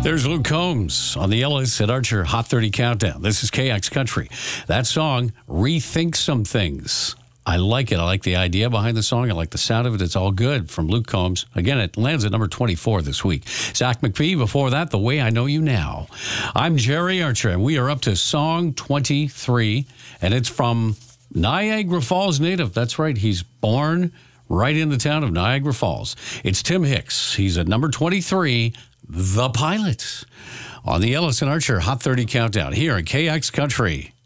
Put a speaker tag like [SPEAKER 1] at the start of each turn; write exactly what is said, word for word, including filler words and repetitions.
[SPEAKER 1] There's Luke Combs on the Ellis and Archer Hot thirty Countdown. This is K X Country. That song, Rethink Some Things. I like it. I like the idea behind the song. I like the sound of it. It's all good from Luke Combs. Again, it lands at number twenty-four this week. Zach McPhee, before that, The Way I Know You Now. I'm Jerry Archer, and we are up to song twenty-three, and it's from Niagara Falls native. That's right. He's born right in the town of Niagara Falls. It's Tim Hicks. He's at number twenty-three, The Pilot, on the Ellis and Archer Hot thirty Countdown here at K X Country.